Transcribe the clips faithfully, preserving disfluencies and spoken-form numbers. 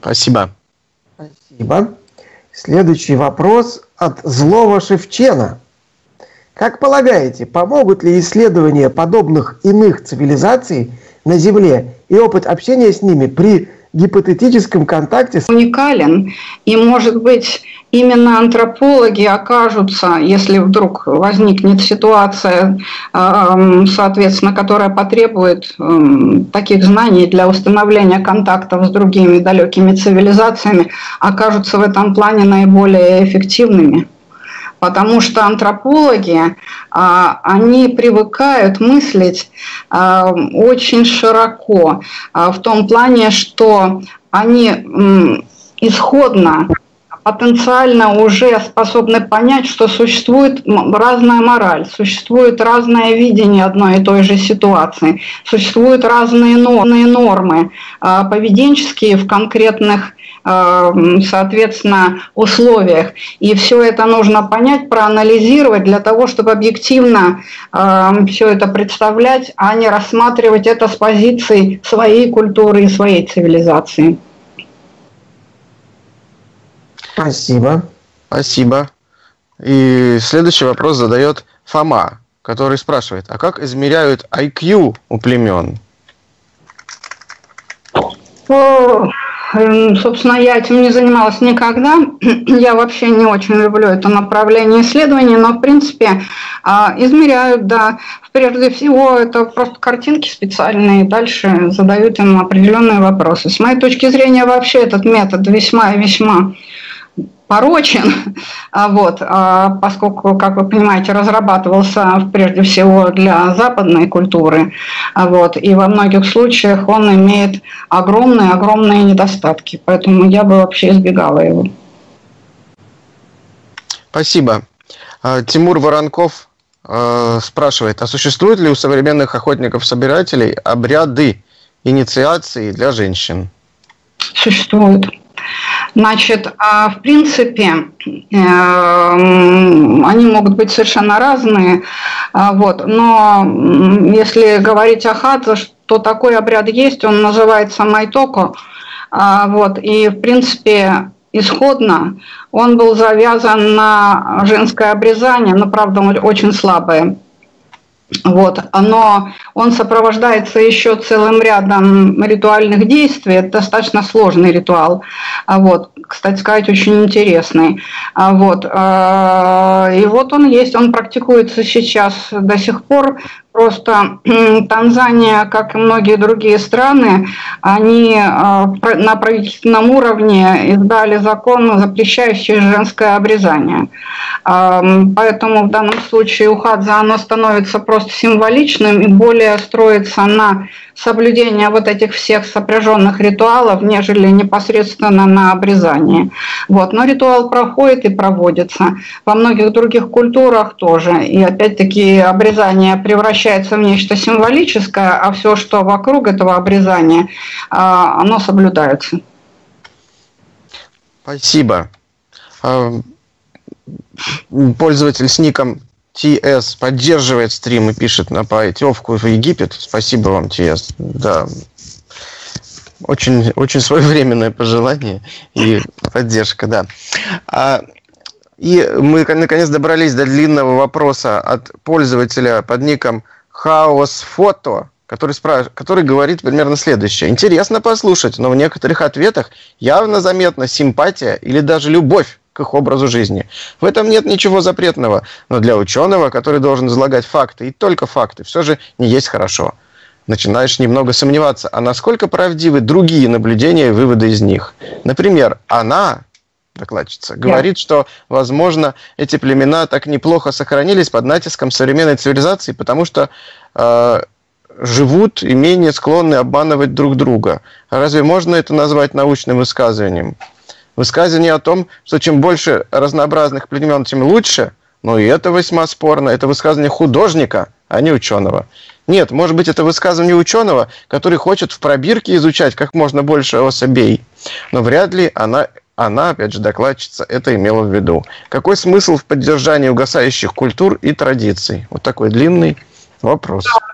Спасибо. Спасибо. Следующий вопрос от злого Шевчена. Как полагаете, помогут ли исследования подобных иных цивилизаций на Земле и опыт общения с ними при гипотетическом контакте? Уникален, и, может быть, именно антропологи окажутся, если вдруг возникнет ситуация, соответственно, которая потребует таких знаний для установления контактов с другими далекими цивилизациями, окажутся в этом плане наиболее эффективными. Потому что антропологи, они привыкают мыслить очень широко, в том плане, что они исходно, потенциально уже способны понять, что существует разная мораль, существует разное видение одной и той же ситуации, существуют разные нормы поведенческие в конкретных, соответственно, условиях. И все это нужно понять, проанализировать для того, чтобы объективно все это представлять, а не рассматривать это с позиции своей культуры и своей цивилизации. Спасибо. Спасибо. И следующий вопрос задает Фома, который спрашивает, а как измеряют ай кью у племен? Собственно, я этим не занималась никогда. Я вообще не очень люблю это направление исследований, но, в принципе, измеряют, да. Прежде всего, это просто картинки специальные, и дальше задают им определенные вопросы. С моей точки зрения, вообще этот метод весьма и весьма порочен, вот, поскольку, как вы понимаете, разрабатывался прежде всего для западной культуры, вот, и во многих случаях он имеет огромные-огромные недостатки, поэтому я бы вообще избегала его. Спасибо. Тимур Воронков спрашивает, а существуют ли у современных охотников-собирателей обряды инициации для женщин? Существуют. Значит, в принципе, они могут быть совершенно разные, вот, но если говорить о хадзе, то такой обряд есть, он называется майтоко, вот, и, в принципе, исходно он был завязан на женское обрезание, но, правда, очень слабое. Вот, но он сопровождается еще целым рядом ритуальных действий. Это достаточно сложный ритуал. Вот, кстати сказать, очень интересный. Вот, и вот он есть, он практикуется сейчас до сих пор. Просто Танзания, как и многие другие страны, они на правительственном уровне издали закон, запрещающий женское обрезание. Поэтому в данном случае у хадзе оно становится просто символичным и более строится на соблюдение вот этих всех сопряженных ритуалов, нежели непосредственно на обрезании. Вот. Но ритуал проходит и проводится. Во многих других культурах тоже. И опять-таки обрезание превращается в нечто символическое, а все, что вокруг этого обрезания, оно соблюдается. Спасибо. Пользователь с ником ти эс поддерживает стрим и пишет на путевку в Египет. Спасибо вам, ти эс. Да. Очень, очень своевременное пожелание и поддержка, да. А, и мы наконец добрались до длинного вопроса от пользователя под ником Хаосфото, который, спраш... который говорит примерно следующее. Интересно послушать, но в некоторых ответах явно заметна симпатия или даже любовь к их образу жизни. В этом нет ничего запретного, но для ученого, который должен излагать факты, и только факты, все же не есть хорошо. Начинаешь немного сомневаться, а насколько правдивы другие наблюдения и выводы из них. Например, она, докладчица, говорит, что, возможно, эти племена так неплохо сохранились под натиском современной цивилизации, потому что э, живут и менее склонны обманывать друг друга. А разве можно это назвать научным высказыванием? Высказывание о том, что чем больше разнообразных племен, тем лучше, но и это весьма спорно. Это высказывание художника, а не ученого. Нет, может быть, это высказывание ученого, который хочет в пробирке изучать как можно больше особей. Но вряд ли она, она, опять же, докладчица, это имела в виду. Какой смысл в поддержании угасающих культур и традиций? Вот такой длинный вопрос.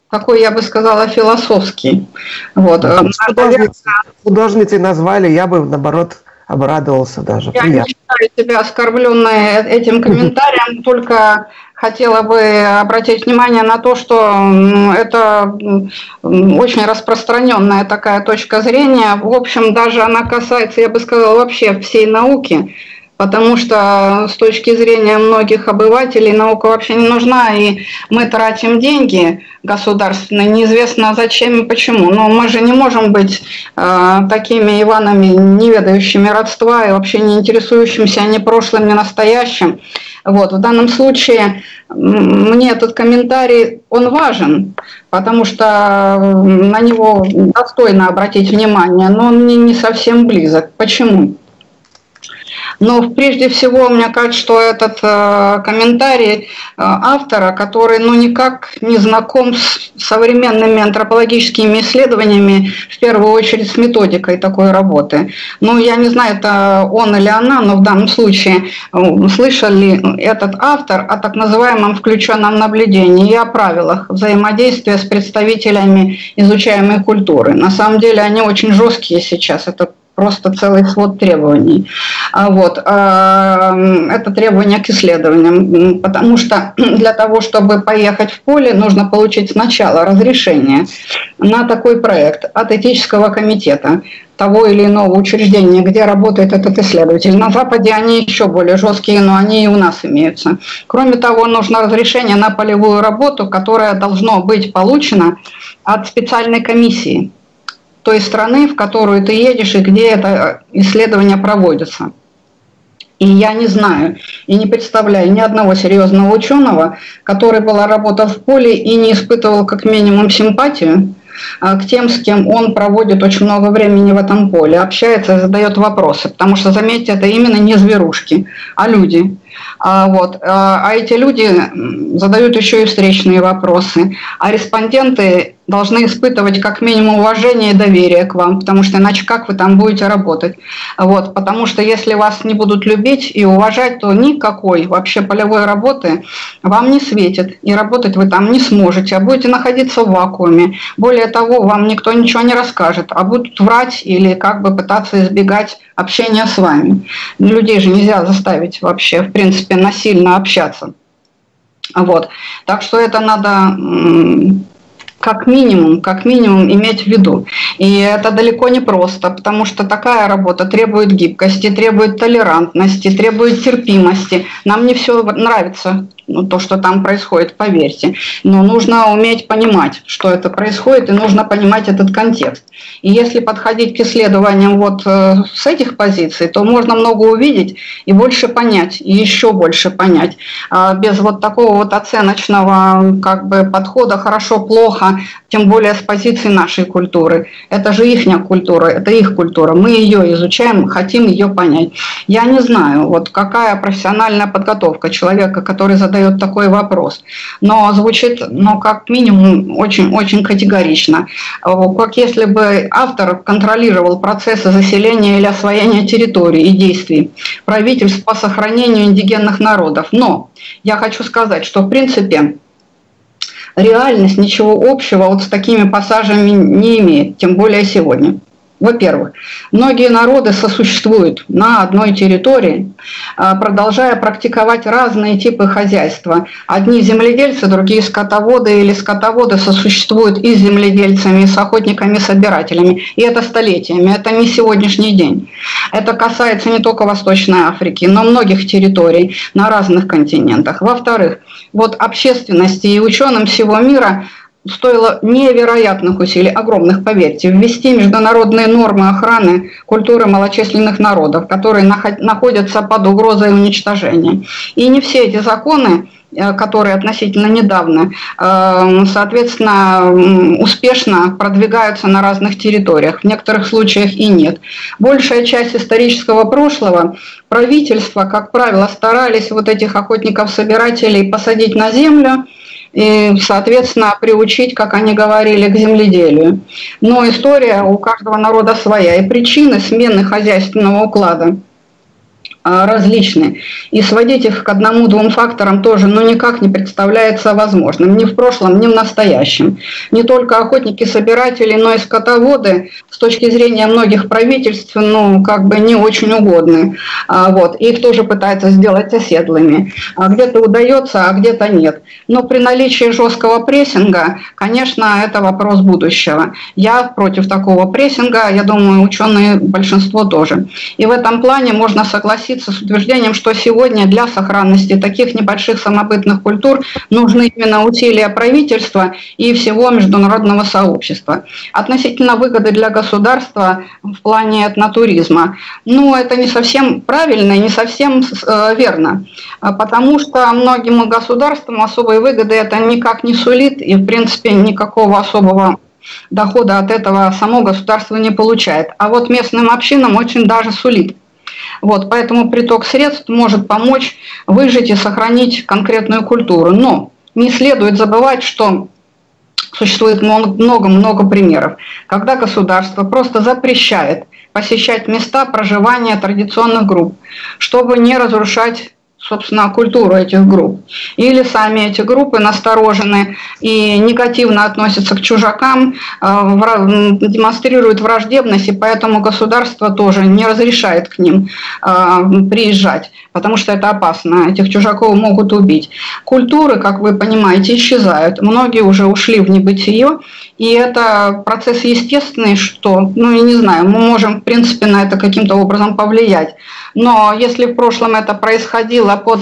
такой, я бы сказала, философский. Вот. Художницей, художницей назвали, я бы, наоборот, обрадовался даже. Я Приятно. не считаю себя оскорбленной этим комментарием, только хотела бы обратить внимание на то, что это очень распространенная такая точка зрения. В общем, даже она касается, я бы сказала, вообще всей науки, потому что с точки зрения многих обывателей наука вообще не нужна, и мы тратим деньги государственные, неизвестно зачем и почему. Но мы же не можем быть э, такими Иванами, не ведающими родства и вообще не интересующимся ни прошлым, ни настоящим. Вот. В данном случае мне этот комментарий, он важен, потому что на него достойно обратить внимание, но он мне не совсем близок. Почему? Но прежде всего, мне кажется, что этот э, комментарий э, автора, который ну, никак не знаком с современными антропологическими исследованиями, в первую очередь с методикой такой работы. Ну, я не знаю, это он или она, но в данном случае э, слышал ли этот автор о так называемом включенном наблюдении и о правилах взаимодействия с представителями изучаемой культуры. На самом деле они очень жесткие сейчас, это просто целый свод требований. Вот. Это требования к исследованиям, потому что для того, чтобы поехать в поле, нужно получить сначала разрешение на такой проект от этического комитета того или иного учреждения, где работает этот исследователь. На Западе они еще более жесткие, но они и у нас имеются. Кроме того, нужно разрешение на полевую работу, которое должно быть получено от специальной комиссии той страны, в которую ты едешь и где это исследование проводится. И я не знаю и не представляю ни одного серьезного ученого, который был работал в поле и не испытывал как минимум симпатию к тем, с кем он проводит очень много времени в этом поле, общается и задает вопросы. Потому что, заметьте, это именно не зверушки, а люди. Вот. А эти люди задают еще и встречные вопросы. А респонденты должны испытывать как минимум уважение и доверие к вам, потому что иначе как вы там будете работать? Вот. Потому что если вас не будут любить и уважать, то никакой вообще полевой работы вам не светит, и работать вы там не сможете, а будете находиться в вакууме. Более того, вам никто ничего не расскажет, а будут врать или как бы пытаться избегать общения с вами. Людей же нельзя заставить вообще, в принципе, насильно общаться. Вот. Так что это надо как минимум, как минимум иметь в виду. И это далеко не просто, потому что такая работа требует гибкости, требует толерантности, требует терпимости. Нам не все нравится, ну, то, что там происходит, поверьте. Но нужно уметь понимать, что это происходит, и нужно понимать этот контекст. И если подходить к исследованиям вот э, с этих позиций, то можно много увидеть и больше понять, и еще больше понять. А без вот такого вот оценочного как бы подхода хорошо-плохо, тем более с позиции нашей культуры. Это же их культура, это их культура. Мы ее изучаем, хотим ее понять. Я не знаю, вот какая профессиональная подготовка человека, который задает такой вопрос. Но звучит, ну, как минимум, очень-очень категорично. Как если бы автор контролировал процессы заселения или освоения территорий и действий правительств по сохранению индигенных народов. Но я хочу сказать, что в принципе реальность ничего общего вот с такими пассажами не имеет, тем более сегодня. Во-первых, многие народы сосуществуют на одной территории, продолжая практиковать разные типы хозяйства. Одни земледельцы, другие скотоводы или скотоводы сосуществуют и с земледельцами, и с охотниками, и собирателями. И это столетиями, это не сегодняшний день. Это касается не только Восточной Африки, но многих территорий на разных континентах. Во-вторых, вот общественности и ученым всего мира стоило невероятных усилий, огромных, поверьте, ввести международные нормы охраны культуры малочисленных народов, которые находятся под угрозой уничтожения. И не все эти законы, которые относительно недавно, соответственно, успешно продвигаются на разных территориях, в некоторых случаях и нет. Большая часть исторического прошлого правительства, как правило, старались вот этих охотников-собирателей посадить на землю, и, соответственно, приучить, как они говорили, к земледелию. Но история у каждого народа своя, и причины смены хозяйственного уклада различны. И сводить их к одному-двум факторам тоже ну, никак не представляется возможным. Ни в прошлом, ни в настоящем. Не только охотники-собиратели, но и скотоводы с точки зрения многих правительств, ну, как бы не очень угодны. А, вот. Их тоже пытаются сделать оседлыми. А где-то удается, а где-то нет. Но при наличии жесткого прессинга, конечно, это вопрос будущего. Я против такого прессинга, я думаю, ученые большинство тоже. И в этом плане можно согласиться с утверждением, что сегодня для сохранности таких небольших самобытных культур нужны именно усилия правительства и всего международного сообщества. Относительно выгоды для государства в плане этнотуризма, ну, это не совсем правильно и не совсем э, верно, потому что многим государствам особой выгоды это никак не сулит, и, в принципе, никакого особого дохода от этого само государство не получает. А вот местным общинам очень даже сулит. Вот, поэтому приток средств может помочь выжить и сохранить конкретную культуру. Но не следует забывать, что существует много-много примеров, когда государство просто запрещает посещать места проживания традиционных групп, чтобы не разрушать, собственно, культуру этих групп. Или сами эти группы насторожены и негативно относятся к чужакам, демонстрируют враждебность, и поэтому государство тоже не разрешает к ним приезжать, потому что это опасно, этих чужаков могут убить. Культуры, как вы понимаете, исчезают, многие уже ушли в небытие, и это процесс естественный, что, ну, я не знаю, мы можем, в принципе, на это каким-то образом повлиять. Но если в прошлом это происходило под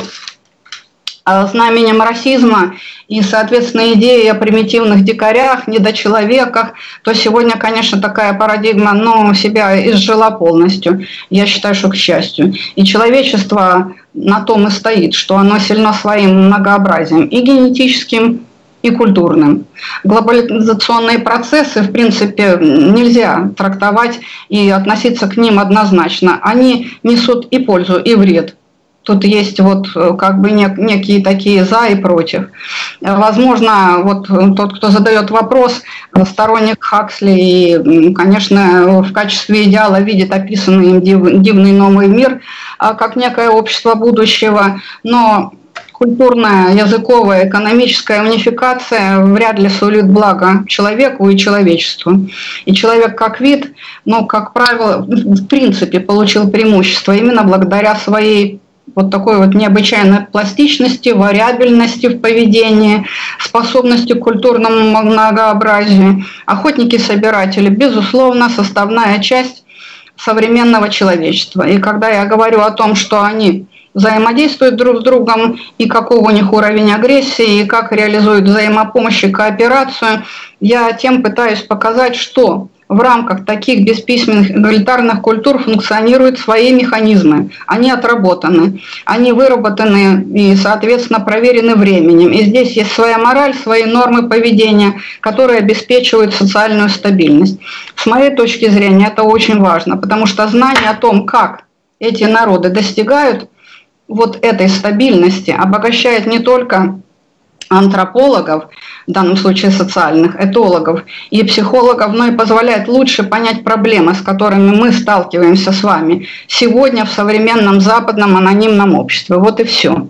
знаменем расизма и, соответственно, идеи о примитивных дикарях, недочеловеках, то сегодня, конечно, такая парадигма, ну, себя изжила полностью. Я считаю, что к счастью. И человечество на том и стоит, что оно сильно своим многообразием и генетическим, и культурным. Глобализационные процессы, в принципе, нельзя трактовать и относиться к ним однозначно. Они несут и пользу, и вред. Тут есть вот как бы некие такие за и против. Возможно, вот тот, кто задает вопрос, сторонник Хаксли, и, конечно, в качестве идеала видит описанный им дивный новый мир как некое общество будущего, но культурная, языковая, экономическая унификация вряд ли сулит благо человеку и человечеству. И человек как вид, ну, как правило, в принципе получил преимущество именно благодаря своей вот такой вот необычайной пластичности, вариабельности в поведении, способности к культурному многообразию. Охотники-собиратели, безусловно, составная часть современного человечества. И когда я говорю о том, что они взаимодействуют друг с другом, и каков у них уровень агрессии, и как реализуют взаимопомощь и кооперацию, я тем пытаюсь показать, что в рамках таких бесписьменных эгалитарных культур функционируют свои механизмы. Они отработаны, они выработаны и, соответственно, проверены временем. И здесь есть своя мораль, свои нормы поведения, которые обеспечивают социальную стабильность. С моей точки зрения это очень важно, потому что знание о том, как эти народы достигают вот этой стабильности, обогащает не только антропологов, в данном случае социальных, этологов и психологов, но и позволяет лучше понять проблемы, с которыми мы сталкиваемся с вами сегодня в современном западном анонимном обществе. Вот и все.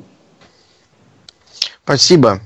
Спасибо.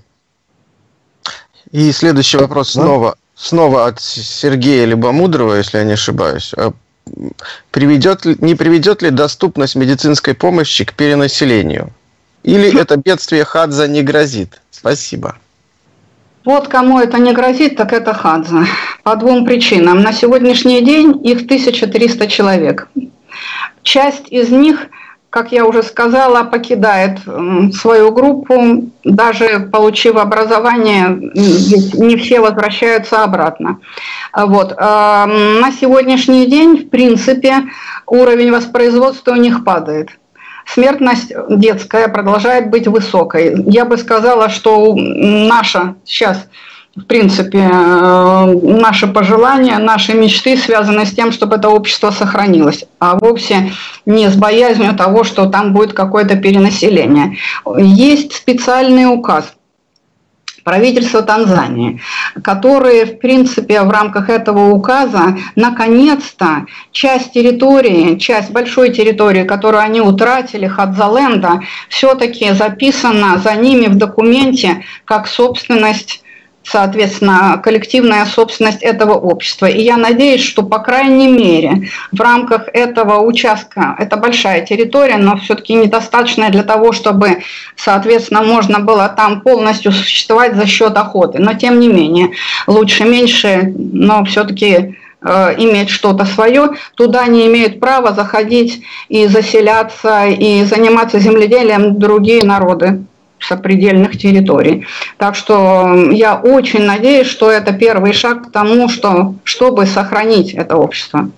И следующий вопрос снова, снова от Сергея Любомудрова, если я не ошибаюсь. Приведет ли, не приведет ли доступность медицинской помощи к перенаселению? Или это бедствие Хадза не грозит? Спасибо. Вот кому это не грозит, так это Хадза. По двум причинам. На сегодняшний день их тысяча триста человек. Часть из них, как я уже сказала, покидает свою группу, даже получив образование, ведь не все возвращаются обратно. Вот. На сегодняшний день, в принципе, уровень воспроизводства у них падает. Смертность детская продолжает быть высокой. Я бы сказала, что наша сейчас, в принципе, наши пожелания, наши мечты связаны с тем, чтобы это общество сохранилось, а вовсе не с боязнью того, что там будет какое-то перенаселение. Есть специальный указ правительство Танзании, которые, в принципе, в рамках этого указа, наконец-то, часть территории, часть большой территории, которую они утратили, Хадзаленда, все-таки записана за ними в документе как собственность, соответственно, коллективная собственность этого общества. И я надеюсь, что, по крайней мере, в рамках этого участка, это большая территория, но все-таки недостаточная для того, чтобы, соответственно, можно было там полностью существовать за счет охоты. Но, тем не менее, лучше меньше, но все-таки э, иметь что-то свое. Туда не имеют права заходить и заселяться, и заниматься земледелием другие народы сопредельных территорий. Так что я очень надеюсь, что это первый шаг к тому, что, чтобы сохранить это общество.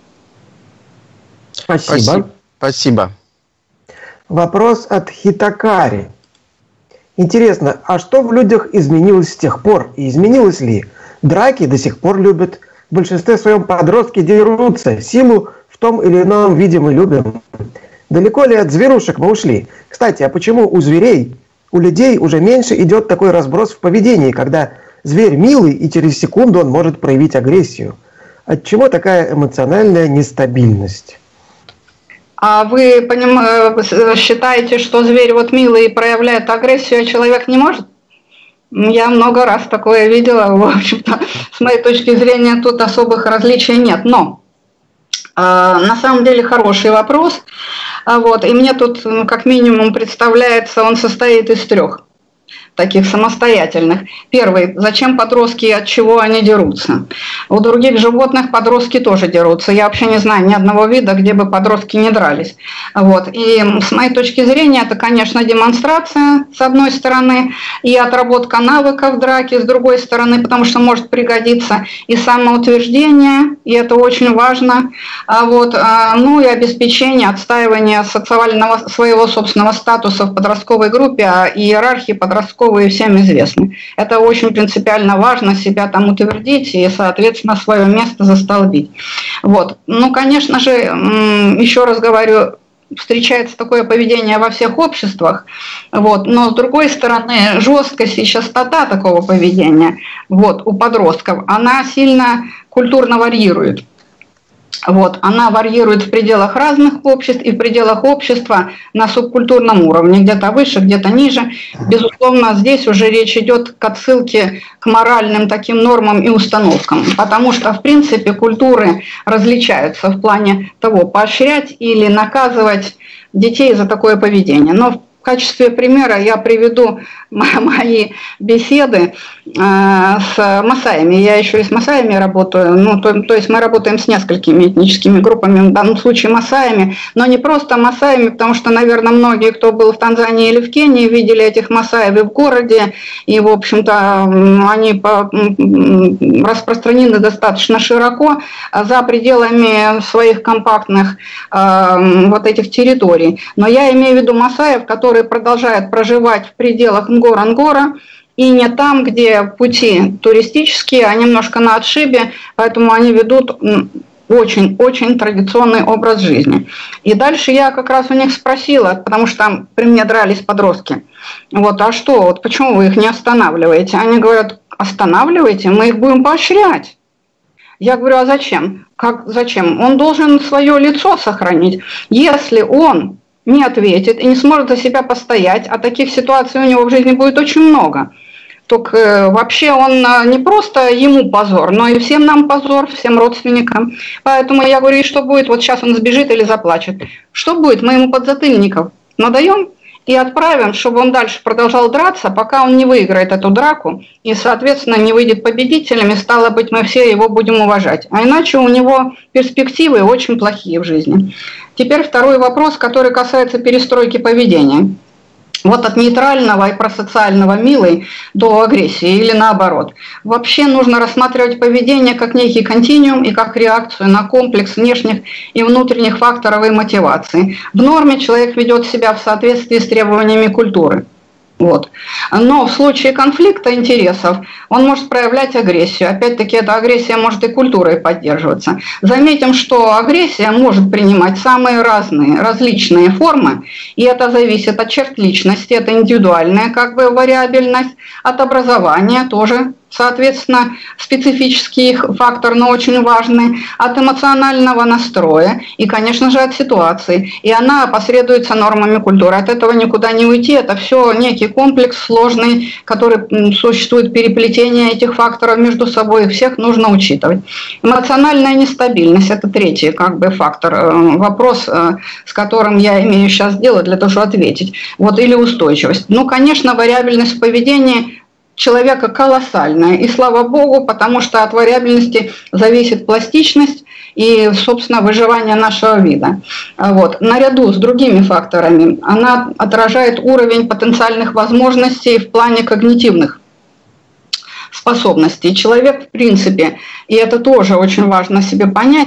Спасибо. Спасибо. Вопрос от Хитакари. Интересно, а что в людях изменилось с тех пор? И изменилось ли? Драки до сих пор любят. В большинстве своем подростки дерутся. Силу в том или ином виде мы любим. Далеко ли от зверушек мы ушли? Кстати, а почему у зверей, у людей уже меньше идет такой разброс в поведении, когда зверь милый и через секунду он может проявить агрессию? Отчего такая эмоциональная нестабильность? А вы поним... считаете, что зверь вот милый и проявляет агрессию, а человек не может? Я много раз такое видела. В общем-то, с моей точки зрения, тут особых различий нет. Но э, на самом деле хороший вопрос. Вот, и мне тут, ну, как минимум, представляется, он состоит из трех таких самостоятельных. Первый, зачем подростки и от чего они дерутся? У других животных подростки тоже дерутся. Я вообще не знаю ни одного вида, где бы подростки не дрались. Вот. И с моей точки зрения, это, конечно, демонстрация, с одной стороны, и отработка навыков драки, с другой стороны, потому что может пригодиться и самоутверждение, и это очень важно. Вот. Ну и обеспечение, отстаивание социального, своего собственного статуса в подростковой группе, а иерархии подростковой всем известны. Это очень принципиально важно, себя там утвердить и, соответственно, свое место застолбить. Вот. Ну, конечно же, еще раз говорю, встречается такое поведение во всех обществах, вот, но с другой стороны, жесткость и частота такого поведения вот, у подростков, она сильно культурно варьирует. Вот, она варьирует в пределах разных обществ и в пределах общества на субкультурном уровне, где-то выше, где-то ниже. Безусловно, здесь уже речь идет к отсылке к моральным таким нормам и установкам, потому что, в принципе, культуры различаются в плане того, поощрять или наказывать детей за такое поведение. Но в качестве примера я приведу мои беседы с масаями. Я еще и с масаями работаю. Ну, то, то есть мы работаем с несколькими этническими группами, в данном случае масаями, но не просто масаями, потому что, наверное, многие, кто был в Танзании или в Кении, видели этих масаев и в городе, и, в общем-то, они распространены достаточно широко за пределами своих компактных вот этих территорий. Но я имею в виду масаев, которые которые продолжают проживать в пределах Нгора-Нгора и не там, где пути туристические, а немножко на отшибе, поэтому они ведут очень-очень традиционный образ жизни. И дальше я как раз у них спросила, потому что там при мне дрались подростки, вот, а что, вот почему вы их не останавливаете? Они говорят, останавливаете, мы их будем поощрять. Я говорю, а зачем? Как зачем? Он должен свое лицо сохранить. Если он не ответит и не сможет за себя постоять, а таких ситуаций у него в жизни будет очень много, то э, вообще он не просто ему позор, но и всем нам позор, всем родственникам. Поэтому я говорю, и что будет, вот сейчас он сбежит или заплачет. Что будет? Мы ему подзатыльников надаем и отправим, чтобы он дальше продолжал драться, пока он не выиграет эту драку и, соответственно, не выйдет победителем, и, стало быть, мы все его будем уважать. А иначе у него перспективы очень плохие в жизни. Теперь второй вопрос, который касается перестройки поведения. Вот от нейтрального и просоциального милый до агрессии или наоборот. Вообще нужно рассматривать поведение как некий континуум и как реакцию на комплекс внешних и внутренних факторов и мотиваций. В норме человек ведет себя в соответствии с требованиями культуры. Вот. Но в случае конфликта интересов он может проявлять агрессию. Опять-таки, эта агрессия может и культурой поддерживаться. Заметим, что агрессия может принимать самые разные, различные формы, и это зависит от черт личности, это индивидуальная как бы вариабельность, от образования тоже. Соответственно, специфический фактор, но очень важный, от эмоционального настроя и, конечно же, от ситуации. И она опосредуется нормами культуры. От этого никуда не уйти. Это все некий комплекс сложный, который существует переплетение этих факторов между собой. Их всех нужно учитывать. Эмоциональная нестабильность – это третий как бы фактор. Вопрос, с которым я имею сейчас дело для того, чтобы ответить. Вот, или устойчивость. Ну, конечно, вариабельность в поведении человека колоссальная. И слава богу, потому что от вариабельности зависит пластичность и, собственно, выживание нашего вида. Вот. Наряду с другими факторами она отражает уровень потенциальных возможностей в плане когнитивных способностей. Человек, в принципе, и это тоже очень важно себе понять,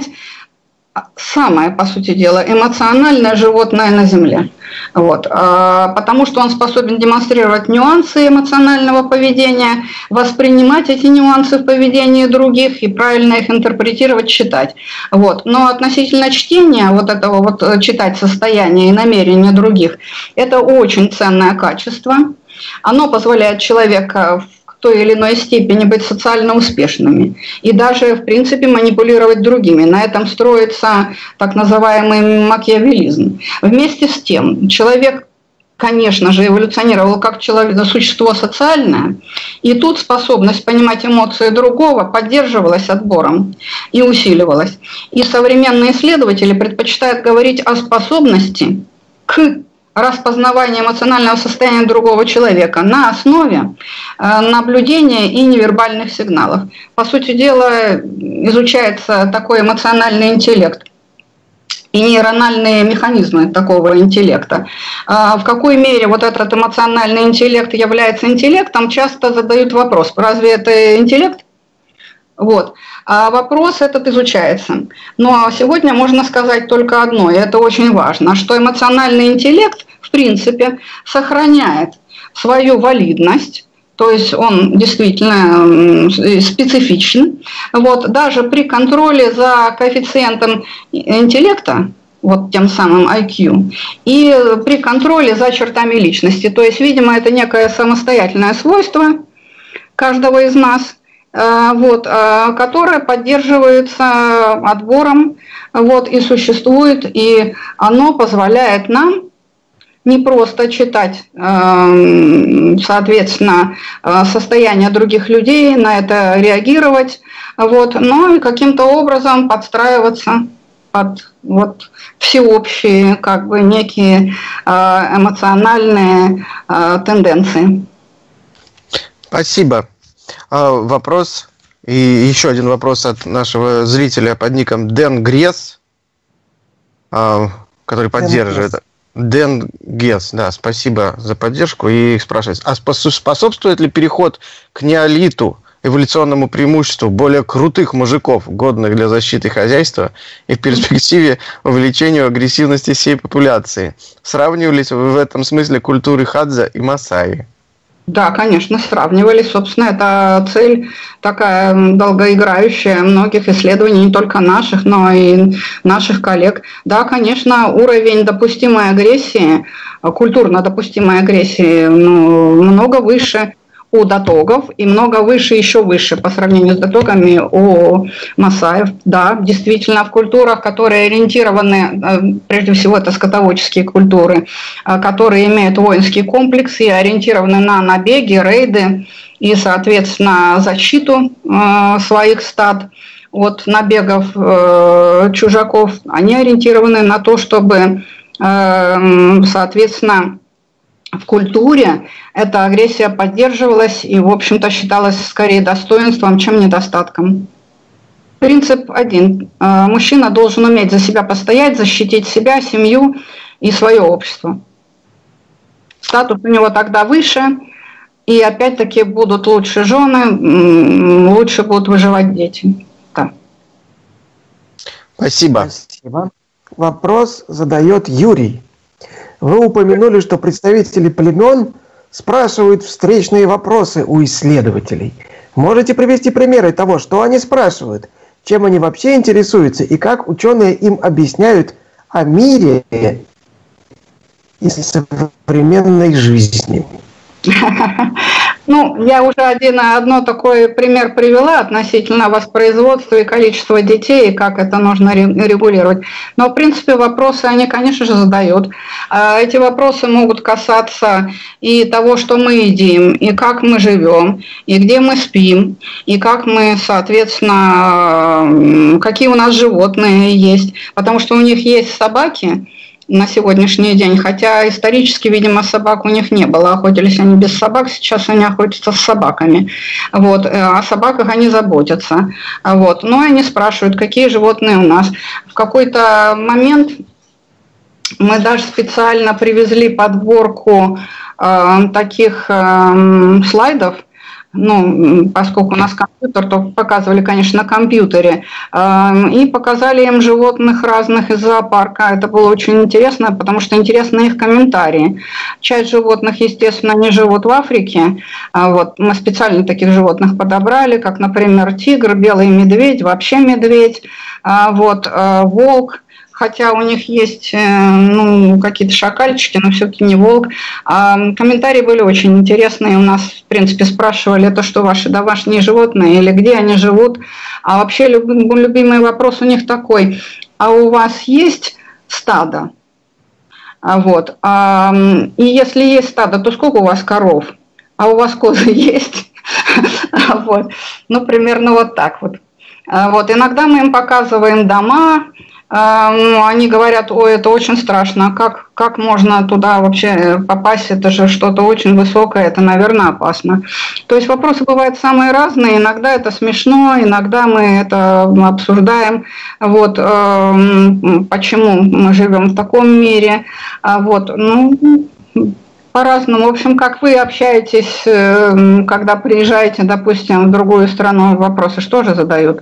самое, по сути дела, эмоциональное животное на Земле. Вот. Потому что он способен демонстрировать нюансы эмоционального поведения, воспринимать эти нюансы в поведении других и правильно их интерпретировать, читать. Вот. Но относительно чтения, вот этого вот читать состояние и намерения других, это очень ценное качество. Оно позволяет человеку в той или иной степени быть социально успешными и даже, в принципе, манипулировать другими. На этом строится так называемый макиавеллизм. Вместе с тем, человек, конечно же, эволюционировал как человек, существо социальное, и тут способность понимать эмоции другого поддерживалась отбором и усиливалась. И современные исследователи предпочитают говорить о способности к распознавание эмоционального состояния другого человека на основе наблюдения и невербальных сигналов. По сути дела, изучается такой эмоциональный интеллект и нейрональные механизмы такого интеллекта. В какой мере вот этот эмоциональный интеллект является интеллектом, часто задают вопрос, разве это интеллект? Вот. А вопрос этот изучается. Но сегодня можно сказать только одно, и это очень важно, что эмоциональный интеллект, в принципе, сохраняет свою валидность, то есть он действительно специфичен. Вот. Даже при контроле за коэффициентом интеллекта, вот тем самым ай кью, и при контроле за чертами личности. То есть, видимо, это некое самостоятельное свойство каждого из нас, вот, которое поддерживается отбором, вот, и существует, и оно позволяет нам не просто читать, соответственно, состояние других людей, на это реагировать, вот, но и каким-то образом подстраиваться под вот, всеобщие, как бы, некие эмоциональные тенденции. Спасибо. Вопрос, и еще один вопрос от нашего зрителя под ником Дэн Грес, который поддерживает. Дэн Грес, да, спасибо за поддержку. И спрашивает, а способствует ли переход к неолиту, эволюционному преимуществу более крутых мужиков, годных для защиты хозяйства, и в перспективе увеличению агрессивности всей популяции? Сравнивались вы в этом смысле культуры Хадза и Масаи? Да, конечно, сравнивали. Собственно, это цель такая долгоиграющая многих исследований, не только наших, но и наших коллег. Да, конечно, уровень допустимой агрессии, культурно допустимой агрессии, ну, много выше у датогов и много выше, еще выше по сравнению с датогами у масаев. Да, действительно, в культурах, которые ориентированы, прежде всего, это скотоводческие культуры, которые имеют воинский комплекс и ориентированы на набеги, рейды и, соответственно, защиту своих стад от набегов чужаков, они ориентированы на то, чтобы, соответственно, в культуре эта агрессия поддерживалась и, в общем-то, считалась скорее достоинством, чем недостатком. Принцип один. Мужчина должен уметь за себя постоять, защитить себя, семью и свое общество. Статус у него тогда выше, и опять-таки будут лучше жены, лучше будут выживать дети. Да. Спасибо. Спасибо. Вопрос задает Юрий. Вы упомянули, что представители племен спрашивают встречные вопросы у исследователей. Можете привести примеры того, что они спрашивают, чем они вообще интересуются и как ученые им объясняют о мире и современной жизни? Ну, я уже один, одно такой пример привела относительно воспроизводства и количества детей, и как это нужно регулировать. Но, в принципе, вопросы они, конечно же, задают. Эти вопросы могут касаться и того, что мы едим, и как мы живем, и где мы спим, и как мы, соответственно, какие у нас животные есть. Потому что у них есть собаки на сегодняшний день, хотя исторически, видимо, собак у них не было. Охотились они без собак, сейчас они охотятся с собаками. Вот. О собаках они заботятся. Вот. Но они спрашивают, какие животные у нас. В какой-то момент мы даже специально привезли подборку э, таких э, слайдов, ну, поскольку у нас компьютер, то показывали, конечно, на компьютере, и показали им животных разных из зоопарка. Это было очень интересно, потому что интересны их комментарии. Часть животных, естественно, не живут в Африке. Вот. Мы специально таких животных подобрали, как, например, тигр, белый медведь, вообще медведь, вот, волк. Хотя у них есть ну, какие-то шакальчики, но все-таки не волк. А комментарии были очень интересные. У нас, в принципе, спрашивали, это что, ваши домашние животные или где они живут. А вообще любимый вопрос у них такой, а у вас есть стадо? Вот. И если есть стадо, то сколько у вас коров? А у вас козы есть? Вот. Ну, примерно вот так вот. Вот. Иногда мы им показываем дома. Они говорят, ой, это очень страшно, как, как можно туда вообще попасть, это же что-то очень высокое, это, наверное, опасно. То есть вопросы бывают самые разные, иногда это смешно, иногда мы это обсуждаем, вот, почему мы живем в таком мире, вот, ну, по-разному. В общем, как вы общаетесь, когда приезжаете, допустим, в другую страну, вопросы что же задают?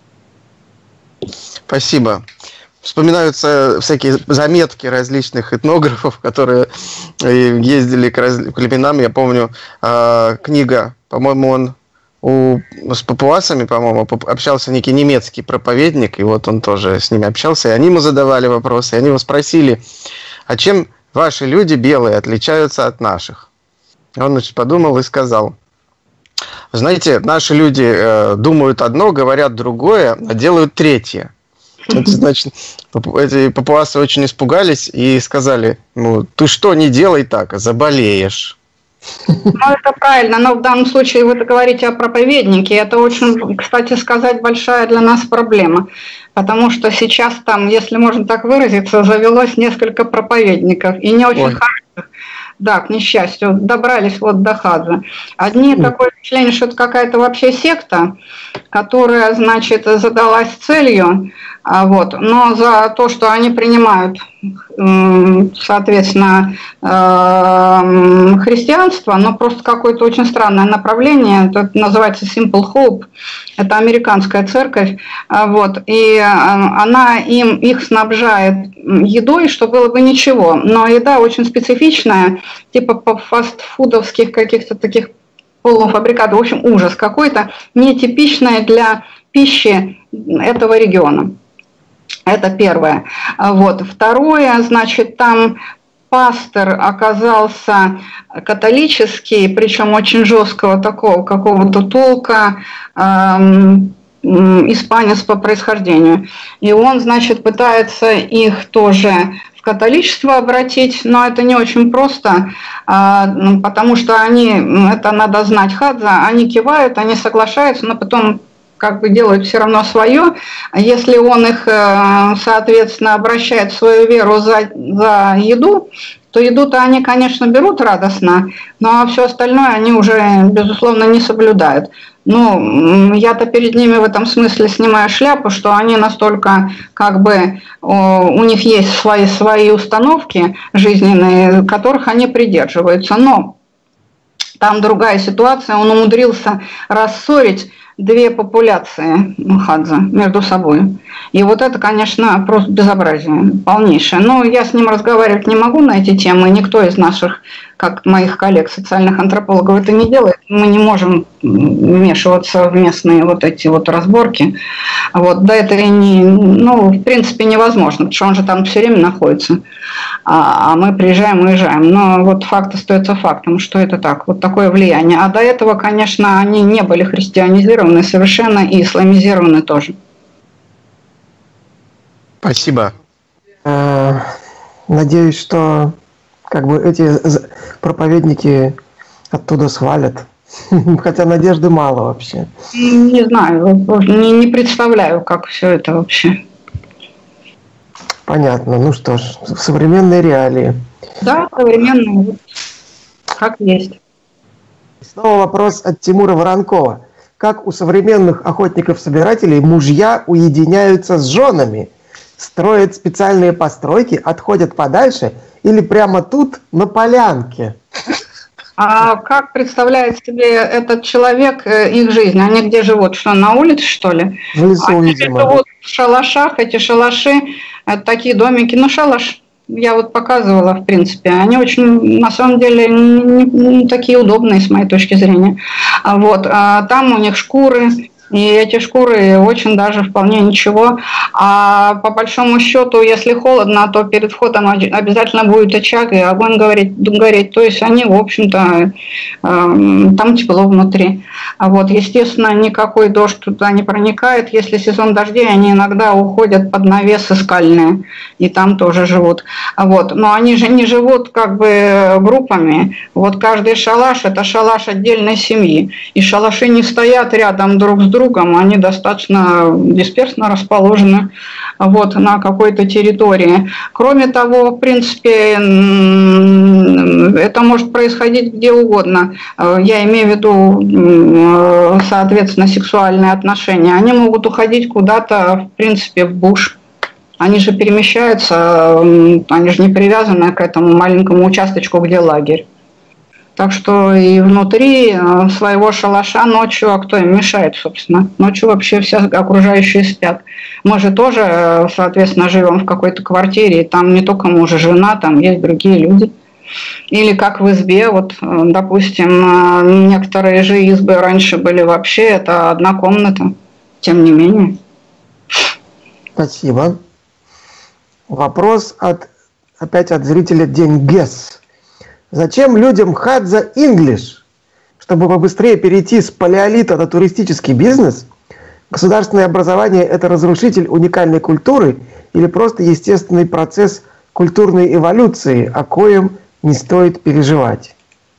Спасибо. Вспоминаются всякие заметки различных этнографов, которые ездили к разным племенам. Я помню, книга, по-моему, он у, с папуасами, по-моему, общался некий немецкий проповедник, и вот он тоже с ними общался, и они ему задавали вопросы, и они его спросили, а чем ваши люди белые отличаются от наших? Он, значит, подумал и сказал, знаете, наши люди э, думают одно, говорят другое, а делают третье. Это значит, эти папуасы очень испугались и сказали, ну, ты что, не делай так, а заболеешь. Ну, это правильно, но в данном случае вы говорите о проповеднике. Это очень, кстати сказать, большая для нас проблема. Потому что сейчас там, если можно так выразиться, завелось несколько проповедников. И не очень Ой. хороших. Да, к несчастью, добрались вот до Хадза. Одни mm. такое впечатление, что это какая-то вообще секта, которая, значит, задалась целью, вот, но за то, что они принимают, соответственно, христианство, но просто какое-то очень странное направление, это называется Simple Hope, это американская церковь, вот, и она им, их снабжает едой, что было бы ничего, но еда очень специфичная, типа фастфудовских каких-то таких полуфабрикатов, в общем, ужас какой-то, нетипичная для пищи этого региона. Это первое. Вот. Второе, значит, там пастор оказался католический, причем очень жесткого такого какого-то толка, эм, испанец по происхождению. И он, значит, пытается их тоже в католичество обратить, но это не очень просто, потому что они, это надо знать Хадза, они кивают, они соглашаются, но потом как бы делают все равно свое. Если он их, соответственно, обращает в свою веру за, за еду, то еду-то они, конечно, берут радостно, но все остальное они уже, безусловно, не соблюдают. Ну, я-то перед ними в этом смысле снимаю шляпу, что они настолько, как бы, у них есть свои, свои установки жизненные, которых они придерживаются. Но там другая ситуация, он умудрился рассорить две популяции мхадзе между собой. И вот это, конечно, просто безобразие полнейшее. Но я с ним разговаривать не могу на эти темы. Никто из наших, как моих коллег, социальных антропологов, это не делает. Мы не можем вмешиваться в местные вот эти вот разборки. Вот, да, это и не, ну, в принципе, невозможно, потому что он же там все время находится. А, а мы приезжаем, уезжаем. Но вот факт остается фактом, что это так, вот такое влияние. А до этого, конечно, они не были христианизированы совершенно и исламизированы тоже. Спасибо. Надеюсь, что как бы эти проповедники оттуда свалят. Хотя надежды мало вообще. Не знаю, не, не представляю, как все это вообще. Понятно. Ну что ж, современные реалии. Да, современные, как есть. Снова вопрос от Тимура Воронкова. Как у современных охотников-собирателей мужья уединяются с женами? Строят специальные постройки, отходят подальше или прямо тут, на полянке? А как представляет себе этот человек их жизнь? Они где живут? Что, на улице, что ли? В лесу, Они видимо. живут в шалашах. Эти шалаши, это такие домики. Ну, шалаш я вот показывала, в принципе. Они очень, на самом деле, не, не такие удобные, с моей точки зрения. Вот. А там у них шкуры. И эти шкуры очень даже вполне ничего. А по большому счету, если холодно, то перед входом обязательно будет очаг, и огонь гореть. гореть. То есть они, в общем-то, там тепло внутри. А вот, естественно, никакой дождь туда не проникает. Если сезон дождей, они иногда уходят под навесы скальные, и там тоже живут. Вот. Но они же не живут как бы группами. Вот каждый шалаш – это шалаш отдельной семьи. И шалаши не стоят рядом друг с другом. другом, они достаточно дисперсно расположены вот, на какой-то территории. Кроме того, в принципе, это может происходить где угодно. Я имею в виду, соответственно, сексуальные отношения. Они могут уходить куда-то, в принципе, в буш. Они же перемещаются, они же не привязаны к этому маленькому участочку, где лагерь. Так что и внутри своего шалаша ночью, а кто им мешает, собственно? Ночью вообще все окружающие спят. Мы же тоже, соответственно, живем в какой-то квартире, и там не только муж и жена, там есть другие люди. Или как в избе, вот, допустим, некоторые же избы раньше были вообще, это одна комната, тем не менее. Спасибо. Вопрос от, опять от зрителя Деньгес. Зачем людям Hadza English? Чтобы побыстрее перейти с палеолита на туристический бизнес? Государственное образование – это разрушитель уникальной культуры или просто естественный процесс культурной эволюции, о коем не стоит переживать?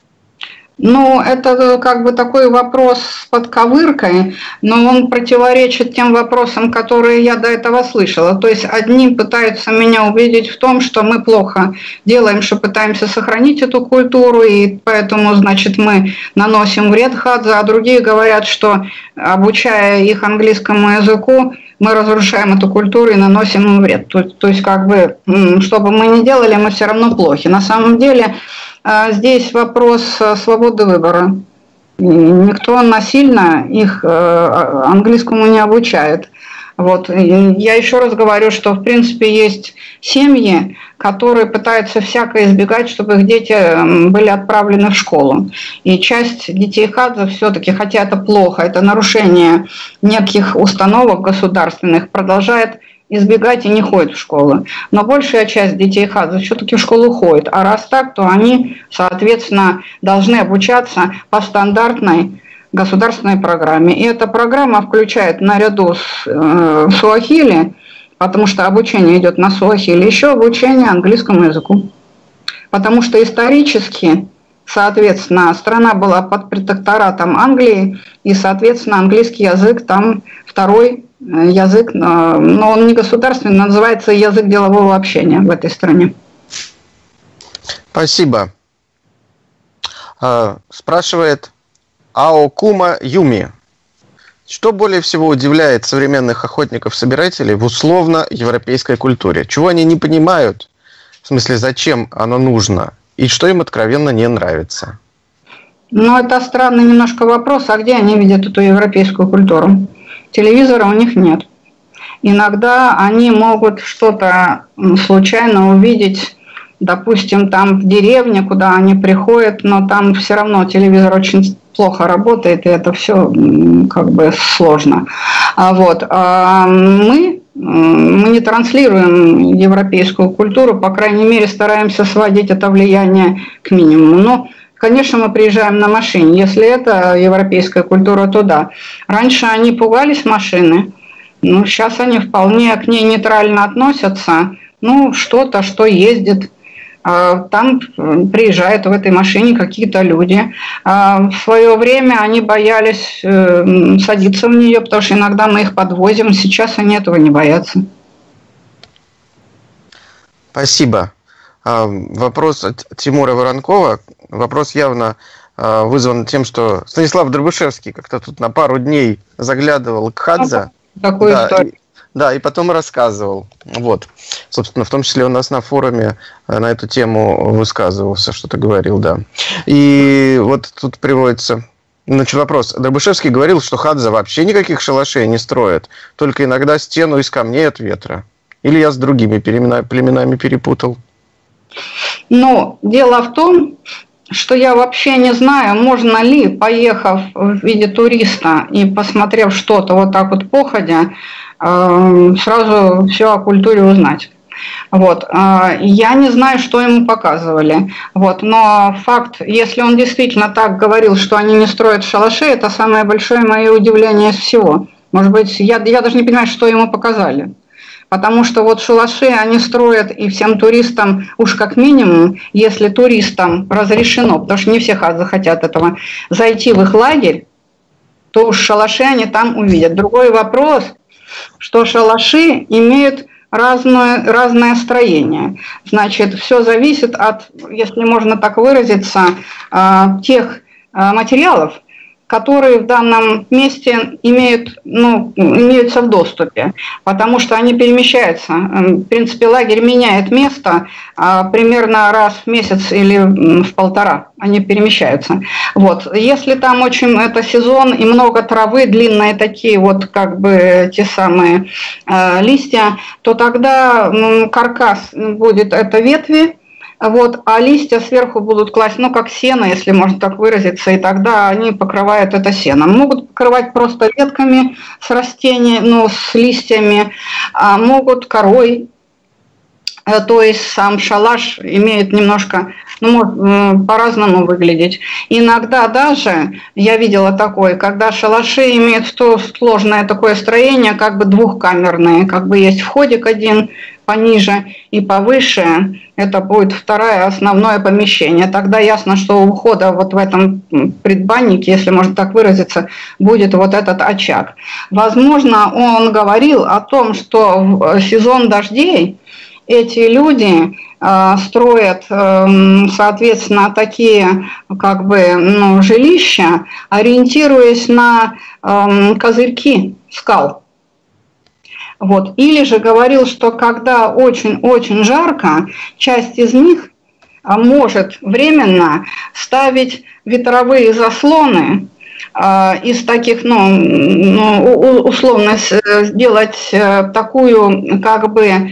Ну, это как бы такой вопрос с подковыркой, но он противоречит тем вопросам, которые я до этого слышала. То есть одни пытаются меня убедить в том, что мы плохо делаем, что пытаемся сохранить эту культуру, и поэтому, значит, мы наносим вред Hadza, а другие говорят, что, обучая их английскому языку, мы разрушаем эту культуру и наносим им вред. То, то есть, как бы, что бы мы ни делали, мы все равно плохи. На самом деле, здесь вопрос свободы выбора. Никто насильно их английскому не обучает. Вот. Я еще раз говорю, что в принципе есть семьи, которые пытаются всяко избегать, чтобы их дети были отправлены в школу. И часть детей Hadza все-таки, хотя это плохо, это нарушение неких установок государственных, продолжает избегать и не ходят в школу. Но большая часть детей Hadza все-таки в школу ходит. А раз так, то они, соответственно, должны обучаться по стандартной государственной программе. И эта программа включает наряду с э, суахили, потому что обучение идет на суахили, еще обучение английскому языку. Потому что исторически, соответственно, страна была под протекторатом Англии, и, соответственно, английский язык там второй язык, но он не государственный, называется язык делового общения в этой стране. Спасибо. Спрашивает Аокума Юми. Что более всего удивляет современных охотников-собирателей в условно-европейской культуре? Чего они не понимают? В смысле, зачем оно нужно? И что им откровенно не нравится? Но это странный немножко вопрос, а где они видят эту европейскую культуру? Телевизора у них нет. Иногда они могут что-то случайно увидеть, допустим, там в деревне, куда они приходят, но там все равно телевизор очень плохо работает, и это все как бы сложно. А вот. А мы, мы не транслируем европейскую культуру, по крайней мере, стараемся сводить это влияние к минимуму. Но, конечно, мы приезжаем на машине. Если это европейская культура, то да. Раньше они пугались машины, но сейчас они вполне к ней нейтрально относятся. Ну, что-то, что ездит. Там приезжают в этой машине какие-то люди. В свое время они боялись садиться в нее, потому что иногда мы их подвозим. Сейчас они этого не боятся. Спасибо. Вопрос от Тимура Воронкова. Вопрос явно вызван тем, что Станислав Дробышевский как-то тут на пару дней заглядывал к Хадзе. Такую да, историю. И, да, и потом рассказывал. Вот. Собственно, в том числе у нас на форуме на эту тему высказывался, что-то говорил, да. И вот тут приводится... Значит, вопрос. Дробышевский говорил, что Хадзе вообще никаких шалашей не строит, только иногда стену из камней от ветра. Или я с другими племенами перепутал? Ну, дело в том, что я вообще не знаю, можно ли, поехав в виде туриста и посмотрев что-то вот так вот походя, сразу все о культуре узнать. Вот. Я не знаю, что ему показывали. Вот. Но факт, если он действительно так говорил, что они не строят шалаши, это самое большое мое удивление из всего. Может быть, я, я даже не понимаю, что ему показали. Потому что вот шалаши они строят и всем туристам, уж как минимум, если туристам разрешено, потому что не все хадзы хотят этого, зайти в их лагерь, то уж шалаши они там увидят. Другой вопрос, что шалаши имеют разное, разное строение. Значит, все зависит от, если можно так выразиться, тех материалов, которые в данном месте имеют, ну, имеются в доступе, потому что они перемещаются. В принципе, лагерь меняет место а, примерно раз в месяц или в полтора. Они перемещаются. Вот. Если там очень это сезон и много травы, длинные такие вот как бы те самые э, листья, то тогда ну, каркас будет это ветви. Вот, а листья сверху будут класть, ну, как сено, если можно так выразиться, и тогда они покрывают это сеном. Могут покрывать просто ветками с растениями, ну, с листьями, а могут корой. То есть сам шалаш имеет немножко, ну, может по-разному выглядеть. Иногда даже, я видела такое, когда шалаши имеют то сложное такое строение, как бы двухкамерные, как бы есть входик один пониже и повыше, это будет второе основное помещение. Тогда ясно, что у входа вот в этом предбаннике, если можно так выразиться, будет вот этот очаг. Возможно, он говорил о том, что в сезон дождей эти люди э, строят, э, соответственно, такие как бы ну, жилища, ориентируясь на э, козырьки скал. Вот. Или же говорил, что когда очень-очень жарко, часть из них может временно ставить ветровые заслоны, из таких, ну, ну, условно сделать такую как бы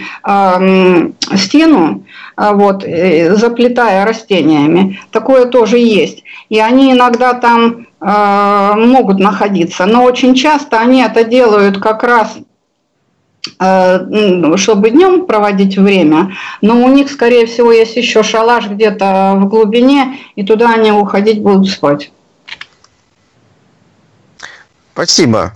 стену, вот, заплетая растениями. Такое тоже есть. И они иногда там могут находиться, но очень часто они это делают как раз чтобы днем проводить время, но у них, скорее всего, есть еще шалаш где-то в глубине, и туда они уходить будут спать. Спасибо.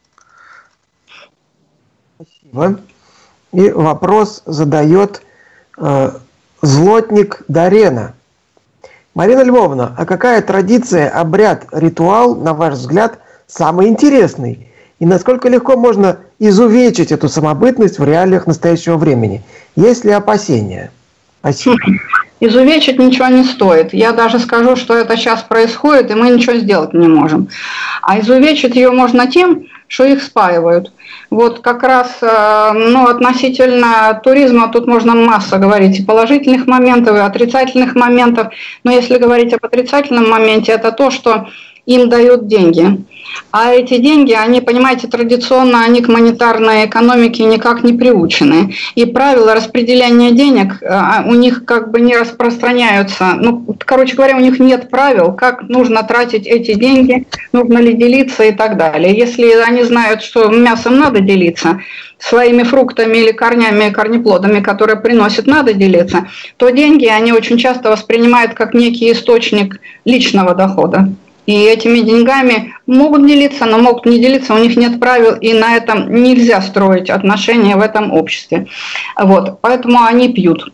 Спасибо. И вопрос задает э, злотник Дарена. Марина Львовна, а какая традиция, обряд, ритуал, на ваш взгляд, самый интересный? И насколько легко можно изувечить эту самобытность в реалиях настоящего времени? Есть ли опасения? Спасибо. Изувечить ничего не стоит. Я даже скажу, что это сейчас происходит, и мы ничего сделать не можем. А изувечить ее можно тем, что их спаивают. Вот как раз, ну, относительно туризма тут можно масса говорить и положительных моментов, и отрицательных моментов. Но если говорить об отрицательном моменте, это то, что им дают деньги. А эти деньги, они, понимаете, традиционно, они к монетарной экономике никак не приучены. И правила распределения денег у них как бы не распространяются. Ну, короче говоря, у них нет правил, как нужно тратить эти деньги, нужно ли делиться и так далее. Если они знают, что мясом надо делиться, своими фруктами или корнями, корнеплодами, которые приносят, надо делиться, то деньги они очень часто воспринимают как некий источник личного дохода. И этими деньгами могут делиться, но могут не делиться, у них нет правил, и на этом нельзя строить отношения в этом обществе. Вот, поэтому они пьют.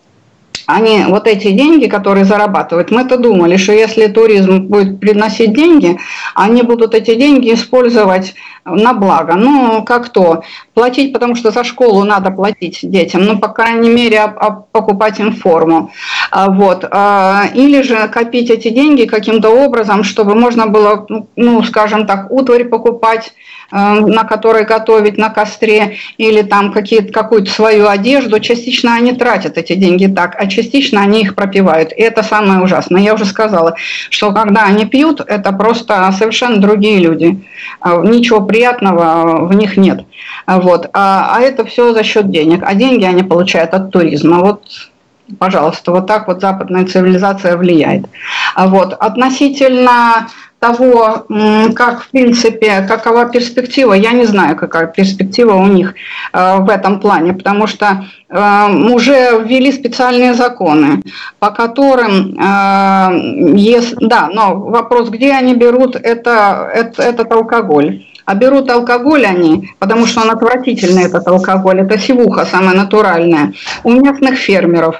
Они, вот эти деньги, которые зарабатывают, мы-то думали, что если туризм будет приносить деньги, они будут эти деньги использовать на благо. Ну, как то, платить, потому что за школу надо платить детям, ну, по крайней мере, а, а покупать им форму. А, вот. А, или же копить эти деньги каким-то образом, чтобы можно было, ну, скажем так, утварь покупать, на которой готовить на костре, или там какую-то свою одежду. Частично они тратят эти деньги так, а частично они их пропивают. И это самое ужасное. Я уже сказала, что когда они пьют, это просто совершенно другие люди. Ничего приятного в них нет. Вот. А, а это все за счет денег. А деньги они получают от туризма. Вот, пожалуйста, вот так вот западная цивилизация влияет. Вот. Относительно того, как, в принципе, какова перспектива, я не знаю, какая перспектива у них в этом плане, потому что уже ввели специальные законы, по которым, если, да, но вопрос, где они берут это, это, этот алкоголь. А берут алкоголь они, потому что он отвратительный, этот алкоголь, это сивуха самая натуральная, у местных фермеров.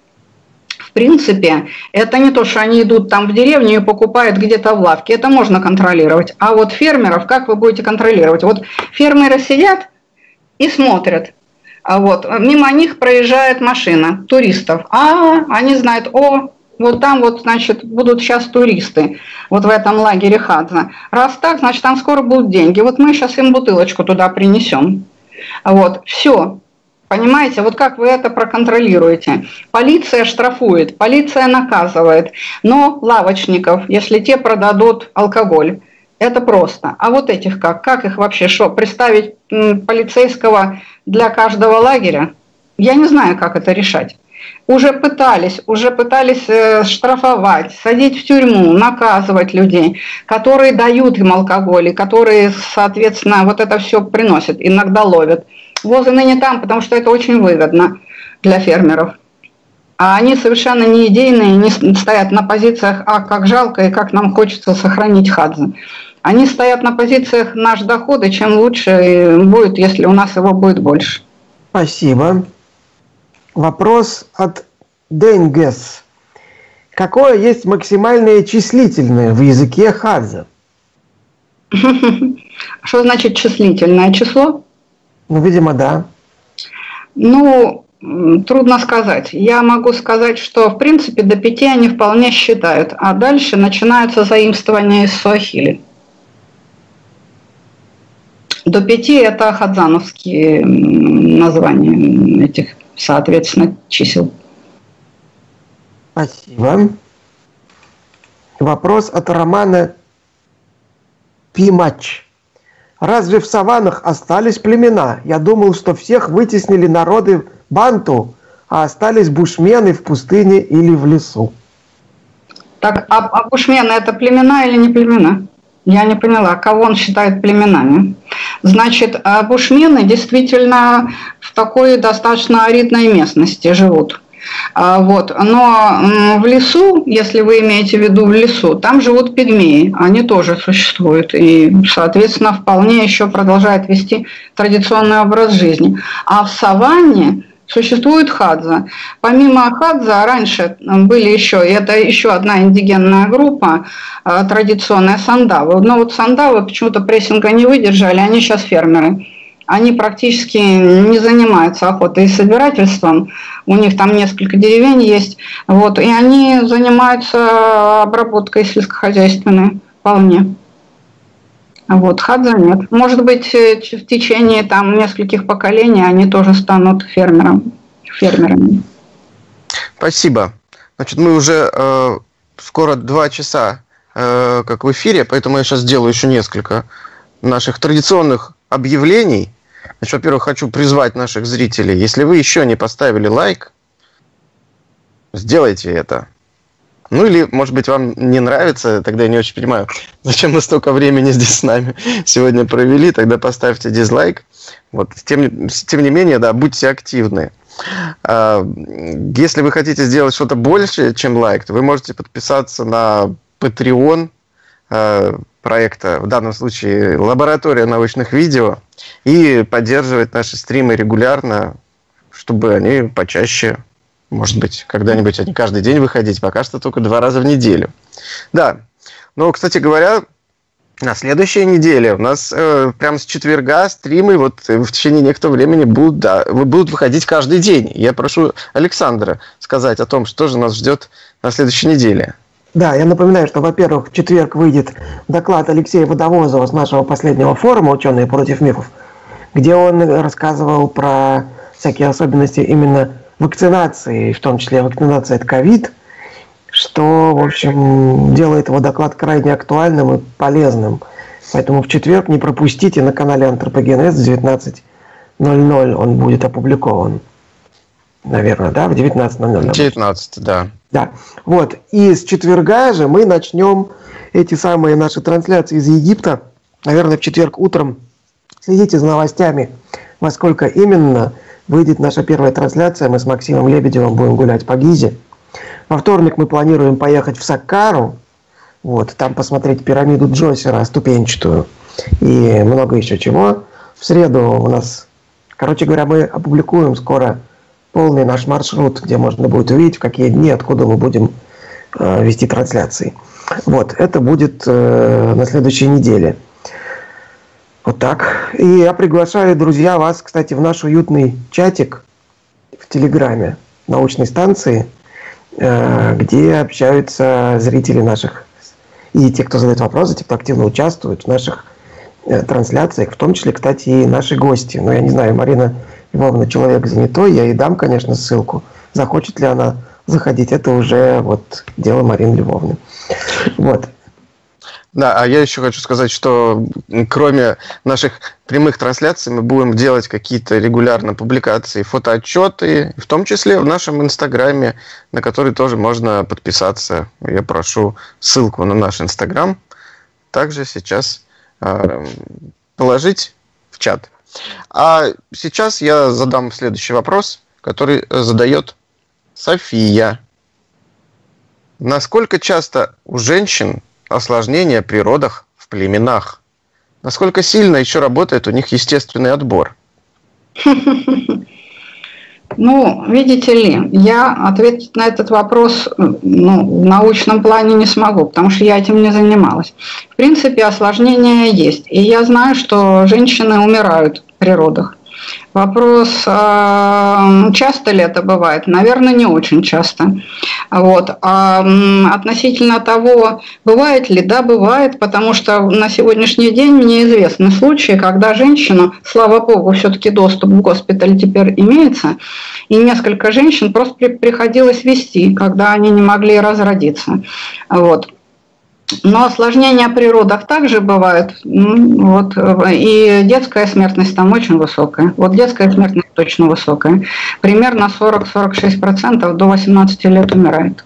В принципе, это не то, что они идут там в деревню и покупают где-то в лавке, это можно контролировать. А вот фермеров, как вы будете контролировать? Вот фермеры сидят и смотрят, а вот мимо них проезжает машина туристов, а они знают, о, вот там вот, значит, будут сейчас туристы, вот в этом лагере Хадза. Раз так, значит, там скоро будут деньги, вот мы сейчас им бутылочку туда принесем. Вот, все. Понимаете, вот как вы это проконтролируете? Полиция штрафует, полиция наказывает, но лавочников, если те продадут алкоголь, это просто. А вот этих как? Как их вообще, что, представить полицейского для каждого лагеря? Я не знаю, как это решать. Уже пытались, уже пытались штрафовать, садить в тюрьму, наказывать людей, которые дают им алкоголь, и которые, соответственно, вот это все приносят, иногда ловят. ВОЗы ныне там, потому что это очень выгодно для фермеров. А они совершенно не идейные, не стоят на позициях, а как жалко и как нам хочется сохранить Хадзе. Они стоят на позициях наш доход, и чем лучше будет, если у нас его будет больше. Спасибо. Вопрос от Денгес. Какое есть максимальное числительное в языке Хадзе? Что значит числительное число? Ну, видимо, да. Ну, трудно сказать. Я могу сказать, что, в принципе, до пяти они вполне считают, а дальше начинаются заимствования из суахили. До пяти это хадзановские названия этих, соответственно, чисел. Спасибо. Вопрос от Романа Пимач. Разве в саваннах остались племена? Я думал, что всех вытеснили народы банту, а остались бушмены в пустыне или в лесу. Так, а, а бушмены это племена или не племена? Я не поняла, кого он считает племенами. Значит, бушмены действительно в такой достаточно аридной местности живут. Вот. Но в лесу, если вы имеете в виду в лесу, там живут пигмеи, они тоже существуют и, соответственно, вполне еще продолжают вести традиционный образ жизни. А в саванне существует хадза. Помимо хадза раньше были еще, и это еще одна индигенная группа, традиционная сандавы. Но вот сандавы почему-то прессинга не выдержали, они сейчас фермеры. Они практически не занимаются охотой и собирательством. У них там несколько деревень есть. Вот, и они занимаются обработкой сельскохозяйственной вполне. Вот, Хадзе нет. Может быть, в течение там нескольких поколений они тоже станут фермером, фермерами. Спасибо. Значит, мы уже э, скоро два часа э, как в эфире, поэтому я сейчас сделаю еще несколько наших традиционных объявлений. Значит, во-первых, хочу призвать наших зрителей, если вы еще не поставили лайк, сделайте это. Ну или, может быть, вам не нравится, тогда я не очень понимаю, зачем вы столько времени здесь с нами сегодня провели, тогда поставьте дизлайк. Вот. Тем, тем не менее, да, будьте активны. Если вы хотите сделать что-то большее, чем лайк, то вы можете подписаться на Patreon проекта, в данном случае «Лаборатория научных видео», и поддерживать наши стримы регулярно, чтобы они почаще, может быть, когда-нибудь они каждый день выходить, пока что только два раза в неделю. Да, но, кстати говоря, на следующей неделе у нас э, прямо с четверга стримы вот в течение некоторого времени будут, да, будут выходить каждый день. Я прошу Александра сказать о том, что же нас ждет на следующей неделе. Да, я напоминаю, что, во-первых, в четверг выйдет доклад Алексея Водовозова с нашего последнего форума «Ученые против мифов», где он рассказывал про всякие особенности именно вакцинации, в том числе вакцинации от ковид, что, в общем, делает его доклад крайне актуальным и полезным. Поэтому в четверг не пропустите на канале Антропогенез в девятнадцать ноль ноль он будет опубликован. Наверное, да, в девятнадцать ноль ноль. девятнадцать, да. Да. Вот. И с четверга же мы начнем эти самые наши трансляции из Египта. Наверное, в четверг утром. Следите за новостями, во сколько именно выйдет наша первая трансляция. Мы с Максимом Лебедевым будем гулять по Гизе. Во вторник мы планируем поехать в Саккару. Вот, там посмотреть пирамиду Джосера ступенчатую. И много еще чего. В среду у нас... Короче говоря, мы опубликуем скоро полный наш маршрут, где можно будет увидеть, в какие дни, откуда мы будем э, вести трансляции. Вот, это будет э, на следующей неделе. Вот так. И я приглашаю, друзья, вас, кстати, в наш уютный чатик в Телеграме научной станции, э, где общаются зрители наших, и те, кто задает вопросы, те, кто активно участвует в наших э, трансляциях, в том числе, кстати, и наши гости. Но я не знаю, Марина Львовна человек занятой, я ей дам, конечно, ссылку. Захочет ли она заходить, это уже вот дело Марины Львовны. Вот. Да, а я еще хочу сказать, что кроме наших прямых трансляций мы будем делать какие-то регулярно публикации, фотоотчеты, в том числе в нашем инстаграме, на который тоже можно подписаться. Я прошу ссылку на наш инстаграм также сейчас э, положить в чат. А сейчас я задам следующий вопрос, который задает София. Насколько часто у женщин осложнения при родах в племенах? Насколько сильно еще работает у них естественный отбор? Ну, видите ли, я ответить на этот вопрос ну, в научном плане не смогу, потому что я этим не занималась. В принципе, осложнения есть. И я знаю, что женщины умирают при родах. Вопрос, часто ли это бывает? Наверное, не очень часто. Вот. А относительно того, бывает ли? Да, бывает, потому что на сегодняшний день мне известны случаи, когда женщина, слава богу, все-таки доступ в госпиталь теперь имеется, и несколько женщин просто приходилось вести, когда они не могли разродиться. Вот. Но осложнения при родах также бывают, вот, и детская смертность там очень высокая. Вот детская смертность точно высокая. Примерно сорок-сорок шесть процентов до восемнадцати лет умирает.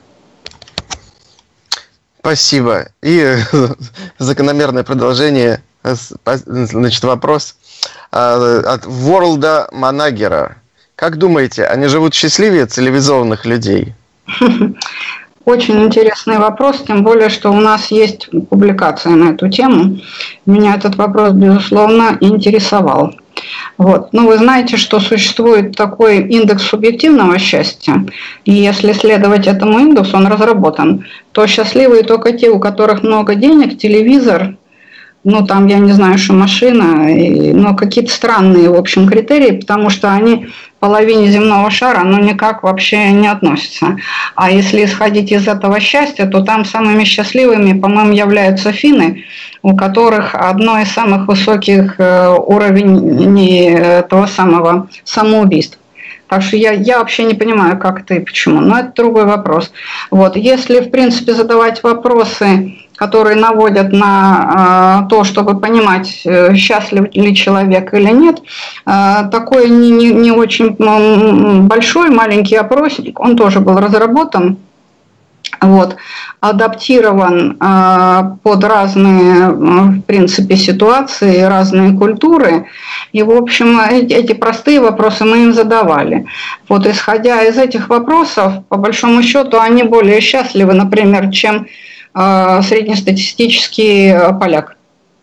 Спасибо. И закономерное продолжение, значит, вопрос от Ворлда Манагера. Как думаете, они живут счастливее цивилизованных людей? Очень интересный вопрос, тем более, что у нас есть публикация на эту тему. Меня этот вопрос, безусловно, интересовал. Вот. Ну, вы знаете, что существует такой индекс субъективного счастья, и если следовать этому индексу, он разработан, то счастливые только те, у которых много денег, телевизор, ну, там, я не знаю, что машина, и, но какие-то странные, в общем, критерии, потому что они половине земного шара, ну, никак вообще не относится. А если исходить из этого счастья, то там самыми счастливыми, по-моему, являются финны, у которых одно из самых высоких уровней этого самого самоубийств. Так что я, я вообще не понимаю, как это и почему. Но это другой вопрос. Вот. Если, в принципе, задавать вопросы, которые наводят на э, то, чтобы понимать, э, счастлив ли человек или нет, э, такой не, не, не очень большой маленький опросник, он тоже был разработан, вот, адаптирован э, под разные, э, в принципе, ситуации, разные культуры. И, в общем, эти, эти простые вопросы мы им задавали. Вот, исходя из этих вопросов, по большому счету, они более счастливы, например, чем э, среднестатистический поляк.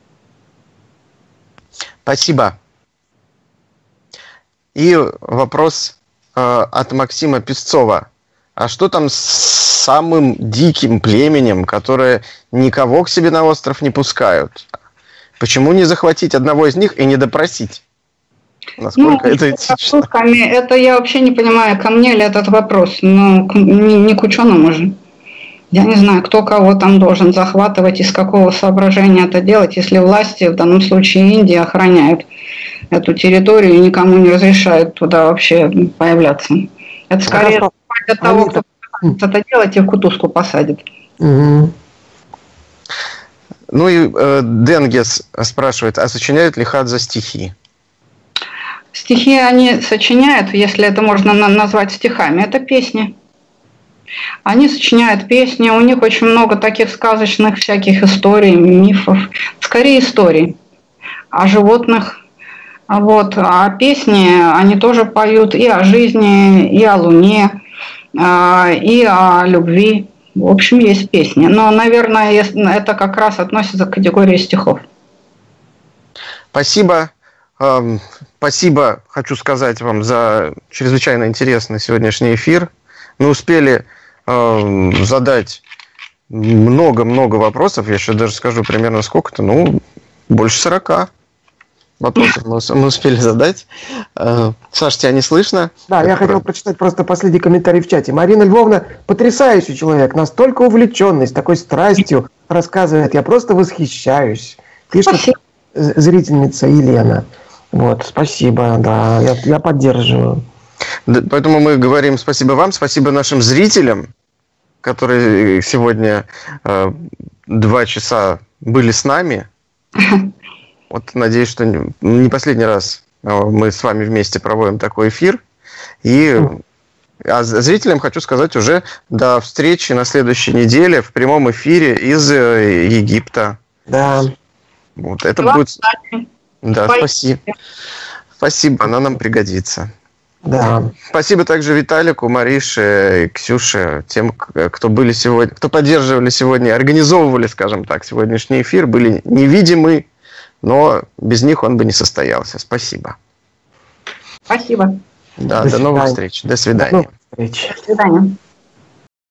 Спасибо. И вопрос э, от Максима Песцова. А что там с самым диким племенем, которое никого к себе на остров не пускают? Почему не захватить одного из них и не допросить? Насколько ну, это этично? Это я вообще не понимаю, ко мне ли этот вопрос. Ну, не, не к ученому же. Я не знаю, кто кого там должен захватывать, из какого соображения это делать, если власти, в данном случае Индии, охраняют эту территорию и никому не разрешают туда вообще появляться. Это скорее Хорошо. от того, кто это делать, и в кутузку посадит. Угу. Ну и э, Денгес спрашивает, а сочиняют ли Хадза стихи? Стихи они сочиняют, если это можно назвать стихами, это песни. Они сочиняют песни, у них очень много таких сказочных всяких историй, мифов, скорее историй о животных. Вот. А песни они тоже поют и о жизни, и о Луне, и о любви. В общем, есть песни. Но, наверное, это как раз относится к категории стихов. Спасибо. Спасибо, хочу сказать вам, за чрезвычайно интересный сегодняшний эфир. Мы успели задать много-много вопросов. Я сейчас даже скажу примерно сколько-то. Ну, больше сорока вопросов мы успели задать. Саш, тебя не слышно? Да, я хотел прочитать просто последний комментарий в чате. Марина Львовна потрясающий человек, настолько увлеченный, с такой страстью рассказывает. Я просто восхищаюсь. Пишет Спасибо. Зрительница Елена. Вот, спасибо, да, я, я поддерживаю. Поэтому мы говорим спасибо вам, спасибо нашим зрителям, которые сегодня э, два часа были с нами. Вот надеюсь, что не, не последний раз мы с вами вместе проводим такой эфир. И а зрителям хочу сказать уже до встречи на следующей неделе в прямом эфире из Египта. Да. Вот это Вам будет. удачи. Да, спасибо. Спасибо, она нам пригодится. Да. Спасибо также Виталику, Марише и Ксюше, тем, кто были сегодня, кто поддерживали сегодня, организовывали, скажем так, сегодняшний эфир, были невидимы, но без них он бы не состоялся. Спасибо. Спасибо. Да, До до новых свидания. встреч. До свидания. До новых встреч. До свидания.